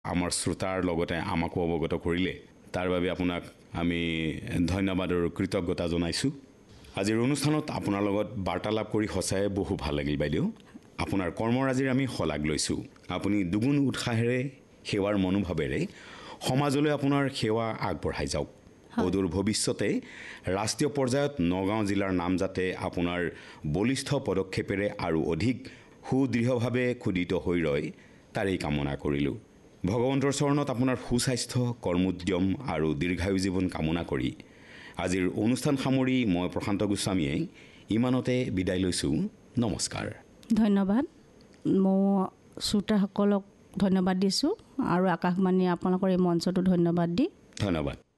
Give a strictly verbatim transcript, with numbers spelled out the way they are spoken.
আমাৰ শ্ৰোতাৰ লগতে আমাকো অৱগত কৰিলে তাৰ বাবে আপোনাক আমি ধন্যবাদ আৰু কৃতজ্ঞতা জনাইছোঁ। আজিৰ অনুষ্ঠানত আপোনাৰ লগত বাৰ্তালাপ কৰি সঁচাই বহু ভাল লাগিল বাইদেউ। আপোনাৰ কৰ্মৰাজিৰ আমি শলাগ লৈছোঁ। আপুনি দুগুণ উৎসাহেৰে সেৱাৰ মনোভাৱেৰে সমাজলৈ আপোনাৰ সেৱা আগবঢ়াই যাওক। অদূৰ ভৱিষ্যতে ৰাষ্ট্ৰীয় পৰ্যায়ত নগাঁও জিলাৰ নাম যাতে আপোনাৰ বলিষ্ঠ পদক্ষেপেৰে আৰু অধিক সুদৃঢ়ভাৱে খোদিত হৈ ৰয় তাৰেই কামনা কৰিলোঁ। ভগৱন্তৰ চৰণত আপোনাৰ সুস্বাস্থ্য, কৰ্মোদ্যম আৰু দীৰ্ঘায়ু জীৱন কামনা কৰি আজিৰ অনুষ্ঠান সামৰি মই প্ৰশান্ত গোস্বামীয়ে ইমানতে বিদায় লৈছোঁ। নমস্কাৰ। ধন্যবাদ। মই শ্ৰোতাসকলক ধন্যবাদ দিছোঁ আৰু আকাশবাণী আপোনালোকৰ এই মঞ্চটো ধন্যবাদ দি ধন্যবাদ।